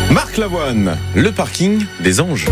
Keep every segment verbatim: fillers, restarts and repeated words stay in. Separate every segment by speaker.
Speaker 1: Marc Lavoine, le parking des anges.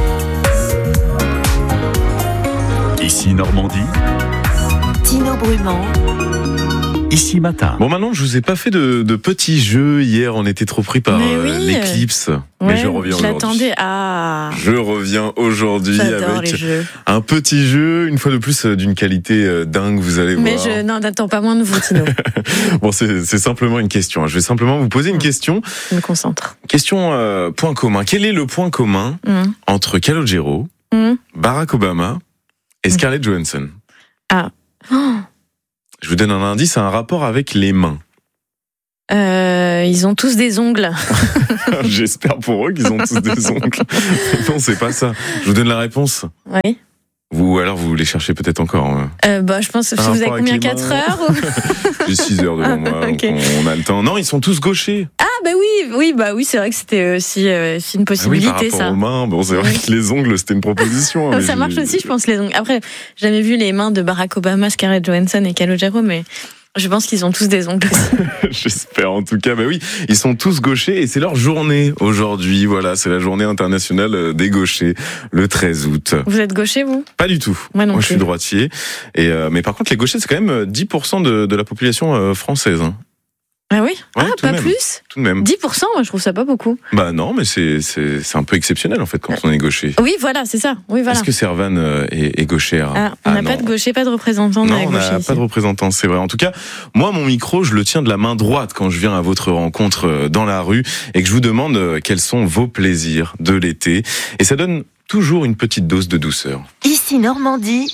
Speaker 2: Ici Normandie.
Speaker 3: Tino Brument.
Speaker 2: Ici Matin.
Speaker 1: Bon, maintenant, je vous ai pas fait de, de petits jeux. Hier, on était trop pris par
Speaker 3: Mais
Speaker 1: euh,
Speaker 3: oui.
Speaker 1: l'éclipse.
Speaker 3: Ouais,
Speaker 1: Mais je reviens
Speaker 3: je
Speaker 1: aujourd'hui.
Speaker 3: l'attendais. Ah,
Speaker 1: Je reviens aujourd'hui
Speaker 3: j'adore
Speaker 1: avec
Speaker 3: les jeux.
Speaker 1: un petit jeu, une fois de plus, euh, d'une qualité euh, dingue, vous allez
Speaker 3: Mais
Speaker 1: voir.
Speaker 3: je non, n'attends pas moins de vous, Tino.
Speaker 1: Bon, c'est, c'est simplement une question. Je vais simplement vous poser une question.
Speaker 3: Je me concentre.
Speaker 1: Question euh, point commun. Quel est le point commun
Speaker 3: Mmh.
Speaker 1: entre Calogero,
Speaker 3: Mmh.
Speaker 1: Barack Obama et Scarlett Johansson?
Speaker 3: Ah. Oh.
Speaker 1: Je vous donne un indice, un rapport avec les mains.
Speaker 3: Euh, ils ont tous des ongles.
Speaker 1: J'espère pour eux qu'ils ont tous des ongles. Non, c'est pas ça. Je vous donne la réponse.
Speaker 3: Oui.
Speaker 1: Vous, alors, vous les cherchez peut-être encore. hein.
Speaker 3: Euh, bah, je pense que
Speaker 1: Un
Speaker 3: vous avez
Speaker 1: rapport
Speaker 3: combien,
Speaker 1: avec les
Speaker 3: quatre
Speaker 1: mains.
Speaker 3: heures ou...
Speaker 1: J'ai six heures devant moi,
Speaker 3: Ah, ok.
Speaker 1: donc on, on a le temps. Non, ils sont tous gauchers.
Speaker 3: Ah bah oui, oui, bah oui, c'est vrai que c'était aussi euh, c'est une
Speaker 1: Ah oui,
Speaker 3: possibilité,
Speaker 1: par rapport
Speaker 3: ça.
Speaker 1: aux mains. Bon, c'est vrai
Speaker 3: Oui.
Speaker 1: que les ongles, c'était une proposition. hein, mais
Speaker 3: Ça marche
Speaker 1: j'ai-
Speaker 3: aussi, je pense, les ongles. Après, j'ai jamais vu les mains de Barack Obama, Scarlett Johansson et Calogero, mais je pense qu'ils ont tous des ongles aussi.
Speaker 1: J'espère en tout cas. Bah oui, ils sont tous gauchers et c'est leur journée aujourd'hui. Voilà, c'est la journée internationale des gauchers, le treize août.
Speaker 3: Vous êtes gaucher, vous?
Speaker 1: Pas du tout.
Speaker 3: Moi non
Speaker 1: Moi, je suis
Speaker 3: plus.
Speaker 1: droitier. Et euh, mais par contre, les gauchers, c'est quand même dix pour cent de, de la population euh, française. Hein.
Speaker 3: Ah oui?
Speaker 1: Ouais,
Speaker 3: Ah,
Speaker 1: tout de
Speaker 3: pas
Speaker 1: même.
Speaker 3: plus?
Speaker 1: Tout de même.
Speaker 3: dix pour cent, moi je trouve ça pas beaucoup.
Speaker 1: Bah non, mais c'est c'est c'est un peu exceptionnel en fait quand on est gaucher.
Speaker 3: Oui, voilà, c'est ça. Oui, voilà.
Speaker 1: Est-ce que Servan euh, est, est gauchère?
Speaker 3: Ah, on n'a
Speaker 1: non.
Speaker 3: pas de gaucher, pas de représentant de
Speaker 1: Non,
Speaker 3: la
Speaker 1: on
Speaker 3: gauche
Speaker 1: n'a
Speaker 3: ici.
Speaker 1: pas de représentant, c'est vrai. En tout cas, moi, mon micro, je le tiens de la main droite quand je viens à votre rencontre euh, dans la rue et que je vous demande euh, quels sont vos plaisirs de l'été. Et ça donne toujours une petite dose de douceur.
Speaker 3: Ici Normandie,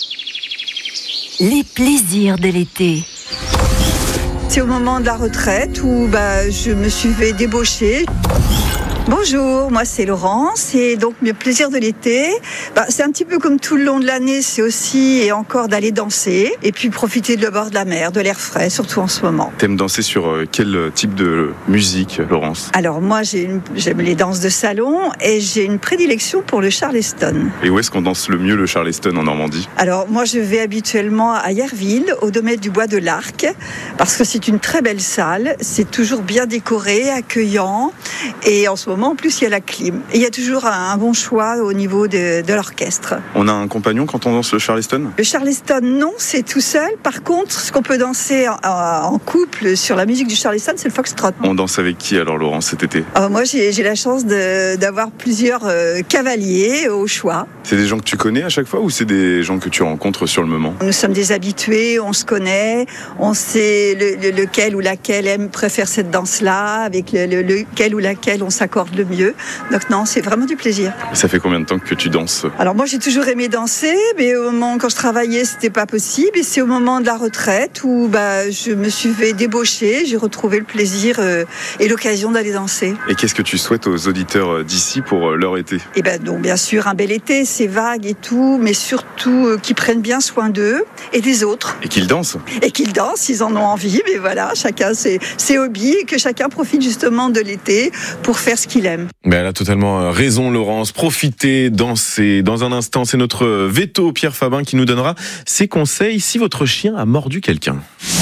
Speaker 3: les plaisirs de l'été.
Speaker 4: C'est au moment de la retraite où bah, je me suis fait débaucher. Bonjour, moi c'est Laurence et donc mes plaisirs de l'été, bah, c'est un petit peu comme tout le long de l'année, c'est aussi et encore d'aller danser et puis profiter de le bord de la mer, de l'air frais, surtout en ce moment.
Speaker 1: T'aimes danser sur euh, quel type de musique, Laurence?
Speaker 4: Alors moi j'ai une, j'aime les danses de salon et j'ai une prédilection pour le charleston.
Speaker 1: Et où est-ce qu'on danse le mieux le charleston en Normandie?
Speaker 4: Alors moi je vais habituellement à Yerville, au domaine du Bois de l'Arc, parce que c'est une très belle salle, c'est toujours bien décoré, accueillant et en ce moment en plus il y a la clim. Et il y a toujours un, un bon choix au niveau de, de l'orchestre.
Speaker 1: On a un compagnon quand on danse le charleston?
Speaker 4: Le charleston non, c'est tout seul. Par contre, ce qu'on peut danser en, en couple sur la musique du charleston, c'est le foxtrot.
Speaker 1: On danse avec qui alors, Laurence, cet été?
Speaker 4: Alors, moi j'ai, j'ai la chance de, d'avoir plusieurs euh, cavaliers au choix.
Speaker 1: C'est des gens que tu connais à chaque fois ou c'est des gens que tu rencontres sur le moment?
Speaker 4: Nous sommes des habitués, on se connaît, on sait le, le, lequel ou laquelle aime, préfère cette danse-là, avec le, le, lequel ou laquelle on s'accorde le mieux. Donc non, c'est vraiment du plaisir.
Speaker 1: Et ça fait combien de temps que tu danses?
Speaker 4: Alors moi j'ai toujours aimé danser, mais au moment quand je travaillais c'était pas possible. Et c'est au moment de la retraite où bah, je me suis fait débaucher, j'ai retrouvé le plaisir euh, et l'occasion d'aller danser.
Speaker 1: Et qu'est-ce que tu souhaites aux auditeurs d'ici pour leur été?
Speaker 4: Et ben donc bien sûr un bel été, c'est vague et tout, mais surtout euh, qu'ils prennent bien soin d'eux et des autres.
Speaker 1: Et qu'ils dansent?
Speaker 4: Et qu'ils dansent, ils en ont envie, mais voilà, chacun ses, ses hobbies et que chacun profite justement de l'été pour faire ce qu'il aime.
Speaker 1: Mais elle a totalement raison, Laurence. Profitez, dansez. Dans un instant, c'est notre veto Pierre Fabin qui nous donnera ses conseils si votre chien a mordu quelqu'un.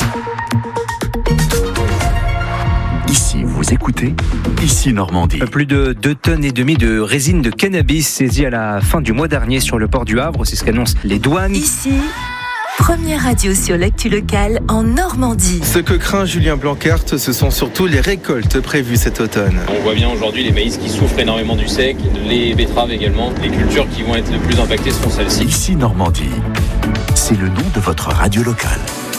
Speaker 2: Ici, vous écoutez Ici Normandie.
Speaker 5: Plus de deux tonnes et demie de résine de cannabis saisies à la fin du mois dernier sur le port du Havre, c'est ce qu'annoncent les douanes.
Speaker 3: Ici, première radio sur l'actu locale en Normandie.
Speaker 6: Ce que craint Julien Blanquart, ce sont surtout les récoltes prévues cet automne.
Speaker 7: On voit bien aujourd'hui les maïs qui souffrent énormément du sec, les betteraves également. Les cultures qui vont être le plus impactées seront celles-ci.
Speaker 2: Ici Normandie. C'est le nom de votre radio locale.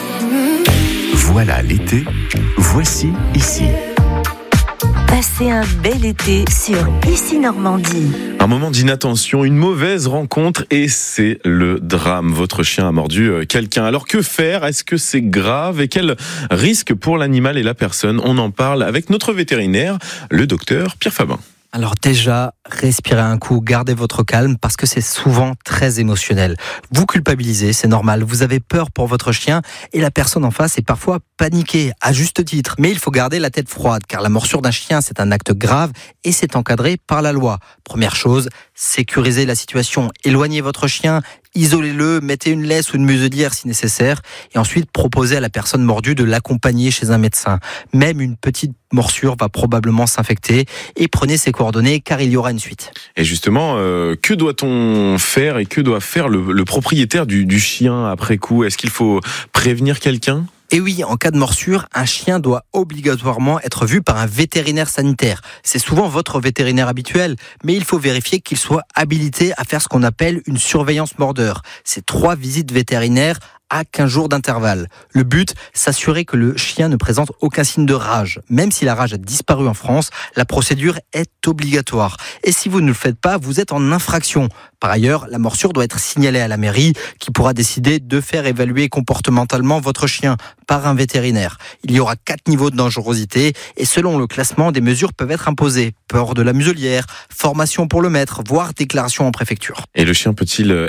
Speaker 2: Voilà l'été, voici ici.
Speaker 3: Passez un bel été sur Ici Normandie.
Speaker 1: Un moment d'inattention, une mauvaise rencontre et c'est le drame. Votre chien a mordu quelqu'un. Alors que faire? Est-ce que c'est grave? Et quel risque pour l'animal et la personne? On en parle avec notre vétérinaire, le docteur Pierre Fabin.
Speaker 8: Alors déjà, respirez un coup, gardez votre calme parce que c'est souvent très émotionnel. Vous culpabilisez, c'est normal, vous avez peur pour votre chien et la personne en face est parfois paniquée, à juste titre. Mais il faut garder la tête froide car la morsure d'un chien, c'est un acte grave et c'est encadré par la loi. Première chose, sécurisez la situation, éloignez votre chien, Isolez-le, mettez une laisse ou une muselière si nécessaire et ensuite proposez à la personne mordue de l'accompagner chez un médecin. Même une petite morsure va probablement s'infecter et prenez ses coordonnées car il y aura une suite.
Speaker 1: Et justement, euh, que doit-on faire et que doit faire le, le propriétaire du, du chien après coup? Est-ce qu'il faut prévenir quelqu'un ?
Speaker 8: Et oui, en cas de morsure, un chien doit obligatoirement être vu par un vétérinaire sanitaire. C'est souvent votre vétérinaire habituel, mais il faut vérifier qu'il soit habilité à faire ce qu'on appelle une surveillance mordeur. C'est trois visites vétérinaires à quinze jours d'intervalle. Le but, s'assurer que le chien ne présente aucun signe de rage. Même si la rage a disparu en France, la procédure est obligatoire. Et si vous ne le faites pas, vous êtes en infraction. Par ailleurs, la morsure doit être signalée à la mairie qui pourra décider de faire évaluer comportementalement votre chien par un vétérinaire. Il y aura quatre niveaux de dangerosité et selon le classement, des mesures peuvent être imposées. Port de la muselière, formation pour le maître, voire déclaration en préfecture.
Speaker 1: Et le chien peut-il